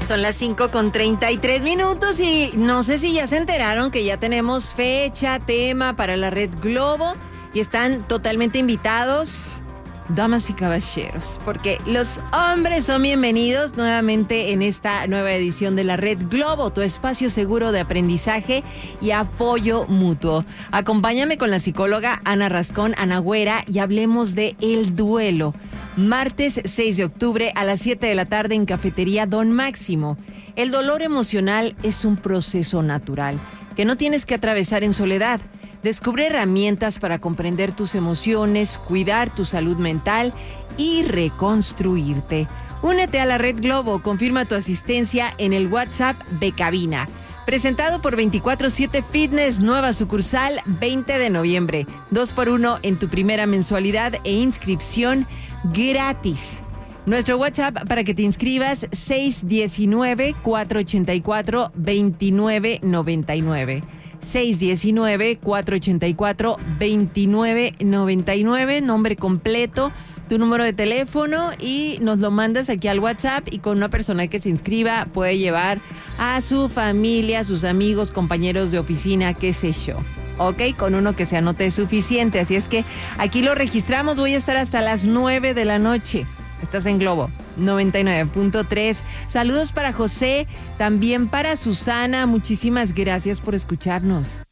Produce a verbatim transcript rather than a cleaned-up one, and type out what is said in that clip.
Son las cinco con treinta y tres minutos y no sé si ya se enteraron que ya tenemos fecha, tema para la Red Globo y están totalmente invitados, damas y caballeros, porque los hombres son bienvenidos nuevamente en esta nueva edición de la Red Globo, tu espacio seguro de aprendizaje y apoyo mutuo. Acompáñame con la psicóloga Ana Rascón, Ana Güera, y hablemos de el duelo. Martes seis de octubre a las siete de la tarde en Cafetería Don Máximo. El dolor emocional es un proceso natural que no tienes que atravesar en soledad. Descubre herramientas para comprender tus emociones, cuidar tu salud mental y reconstruirte. Únete a la Red Globo, confirma tu asistencia en el WhatsApp de cabina. Presentado por veinticuatro siete Fitness, nueva sucursal, veinte de noviembre. dos por uno en tu primera mensualidad e inscripción gratis. Nuestro WhatsApp para que te inscribas, seis uno nueve, cuatro ocho cuatro, dos nueve nueve nueve. seis uno nueve, cuatro ocho cuatro, dos nueve nueve nueve, nombre completo, tu número de teléfono y nos lo mandas aquí al WhatsApp y con una persona que se inscriba puede llevar a su familia, a sus amigos, compañeros de oficina, qué sé yo. Ok, con uno que se anote es suficiente, así es que aquí lo registramos, voy a estar hasta las nueve de la noche. Estás en Globo noventa y nueve punto tres. Saludos para José, también para Susana. Muchísimas gracias por escucharnos.